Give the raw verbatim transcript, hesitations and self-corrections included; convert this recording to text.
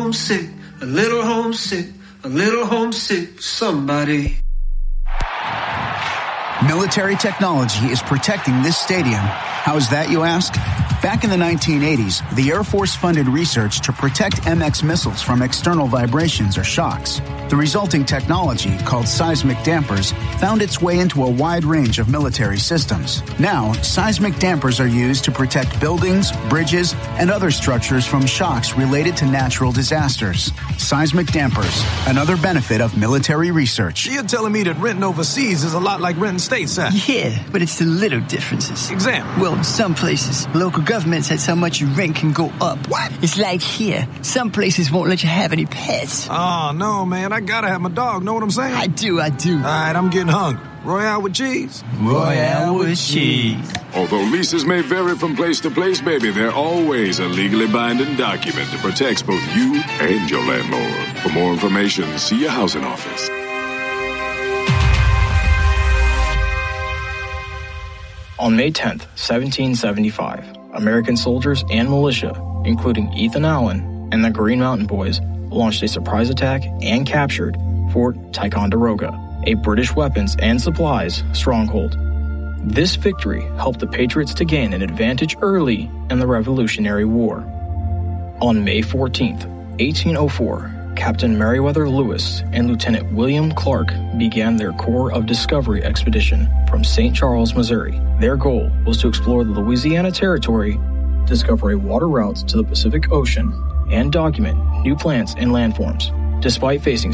homesick, a little homesick, a little homesick for somebody. Military technology is protecting this stadium. How is that, you ask? Back in the nineteen eighties, the Air Force funded research to protect M X missiles from external vibrations or shocks. The resulting technology, called seismic dampers, found its way into a wide range of military systems. Now, seismic dampers are used to protect buildings, bridges, and other structures from shocks related to natural disasters. Seismic dampers, another benefit of military research. You're telling me that renting overseas is a lot like renting stateside? Yeah, but it's the little differences. Example. Well, in some places, local government says how much you rent can go up. What? It's like here. Some places won't let you have any pets. Oh, no, man. I gotta have my dog. Know what I'm saying? I do, I do. All right, I'm getting hungry. Royale with cheese? Royale with cheese. Although leases may vary from place to place, baby, they're always a legally binding document that protects both you and your landlord. For more information, see your housing office. On May tenth, seventeen seventy-five, American soldiers and militia, including Ethan Allen and the Green Mountain Boys, launched a surprise attack and captured Fort Ticonderoga, a British weapons and supplies stronghold. This victory helped the Patriots to gain an advantage early in the Revolutionary War. On May fourteenth, eighteen oh four, Captain Meriwether Lewis and Lieutenant William Clark began their Corps of Discovery expedition from Saint Charles, Missouri. Their goal was to explore the Louisiana Territory, discover a water route to the Pacific Ocean, and document new plants and landforms. Despite facing